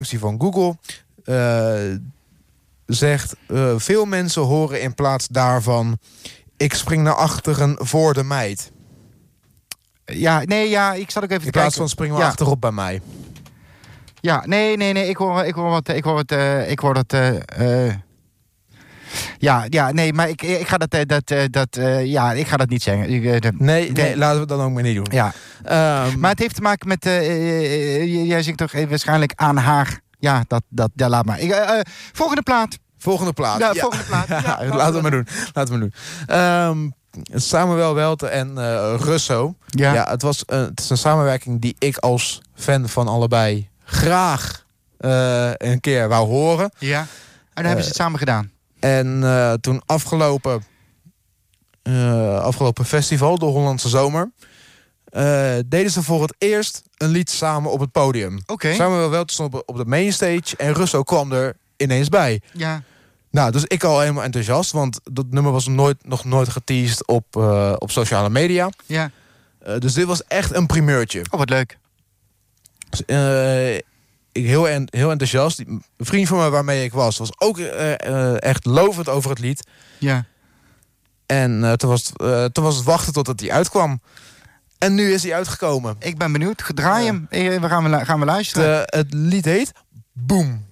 van Google zegt... veel mensen horen in plaats daarvan... ik spring naar achteren voor de meid. Ja, ik zat ook even te kijken. In plaats van springen we achterop bij mij. Ja, nee, ik hoor het. Maar ik ga ik ga dat niet zeggen. Nee, laten we het dan ook maar niet doen. Ja. Maar het heeft te maken met... jij zingt toch waarschijnlijk aan haar. Ja, laat maar. Volgende plaat. Volgende plaat. Ja, volgende plaat. Ja, laten we maar doen. Samuel Welte en Russo. Ja. Het is een samenwerking die ik als fan van allebei graag een keer wou horen. Ja. En dan hebben ze het samen gedaan. En toen afgelopen festival, de Hollandse Zomer... deden ze voor het eerst een lied samen op het podium. Okay. Samuel Welte stond op de mainstage en Russo kwam er ineens bij. Ja. Nou, dus ik al helemaal enthousiast, want dat nummer was nog nooit geteased op sociale media. Ja. Dus dit was echt een primeurtje. Oh, wat leuk. Dus, ik heel enthousiast. Een vriend van me waarmee ik was ook echt lovend over het lied. Ja. En toen was het wachten totdat hij uitkwam. En nu is hij uitgekomen. Ik ben benieuwd. Draai hem. Gaan we luisteren. Het lied heet Boom.